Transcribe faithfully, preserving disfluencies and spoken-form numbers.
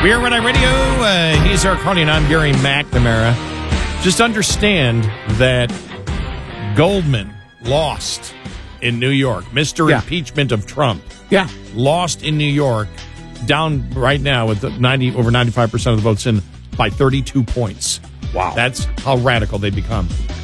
Beer Red Eye Radio. Uh, he's our Carney, and I'm Gary McNamara. Just understand that Goldman lost in New York. Mister Yeah. Impeachment of Trump. Yeah. Lost in New York. Down right now with the ninety over ninety-five percent of the votes in by thirty-two points. Wow. That's how radical they become.